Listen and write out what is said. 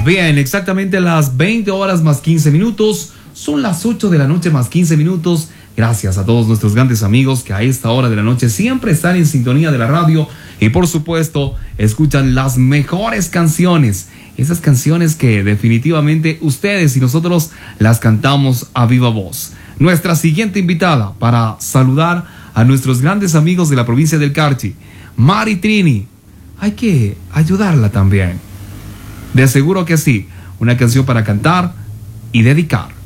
Bien, exactamente las 20 horas más 15 minutos. Son las 8 de la noche más 15 minutos. Gracias a todos nuestros grandes amigos que a esta hora de la noche siempre están en sintonía de la radio y por supuesto escuchan las mejores canciones. Esas canciones que definitivamente ustedes y nosotros las cantamos a viva voz. Nuestra siguiente invitada para saludar a nuestros grandes amigos de la provincia del Carchi, Mari Trini. Hay que ayudarla también. De seguro que sí, una canción para cantar y dedicar.